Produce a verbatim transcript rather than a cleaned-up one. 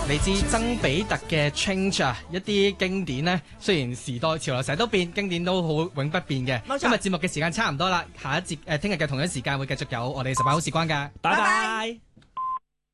嚟自曾比特嘅 Change 啊，一啲經典呢，雖然時代潮流成日都變，經典都好永不變嘅。今日節目嘅時間差唔多啦，下一節誒聽日嘅同樣時間會繼續有我哋十八好時光㗎，拜拜。